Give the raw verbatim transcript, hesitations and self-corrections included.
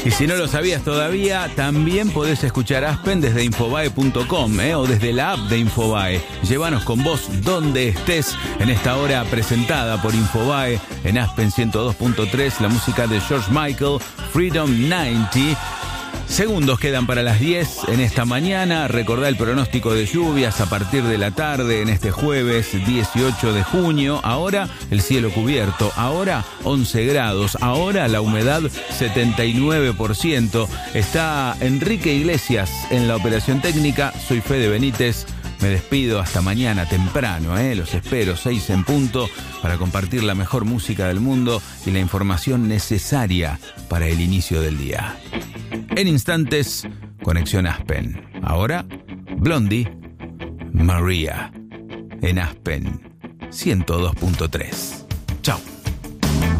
Y si no lo sabías todavía, también podés escuchar Aspen desde infobae punto com ¿eh? o desde la app de Infobae. Llévanos con vos donde estés en esta hora presentada por Infobae en Aspen ciento dos punto tres, la música de George Michael, Freedom noventa. Segundos quedan para las diez en esta mañana. Recordá el pronóstico de lluvias a partir de la tarde en este jueves dieciocho de junio. Ahora el cielo cubierto, ahora once grados, ahora la humedad setenta y nueve por ciento. Está Enrique Iglesias en la operación técnica. Soy Fede Benítez. Me despido hasta mañana temprano, ¿eh? Los espero, seis en punto, para compartir la mejor música del mundo y la información necesaria para el inicio del día. En instantes, Conexión Aspen. Ahora, Blondie, María, en Aspen ciento dos punto tres. Chao.